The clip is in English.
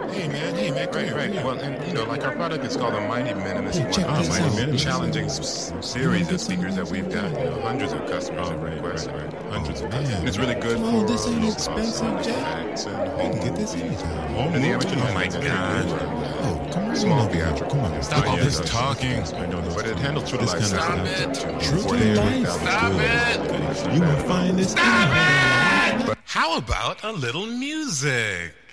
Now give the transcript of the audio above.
Hey man, come Right. here. Well, and like our product is called the Mighty Minimus. Hey, check One of this the out. most challenging series of speakers that we've got. Hundreds of customers have requested. Hundreds of customers. And it's really good Come for on, this ain't low-cost expensive, Jack. effects and You home can get this movies. anytime. And the average Oh my is God. Oh, come on. Small theatrical. Come on. Stop all this talking. But it handles true This life. kind of stuff. stuff. To True 40 to to life. 8,000 Stop students. it. You won't find this anywhere. How about a little music?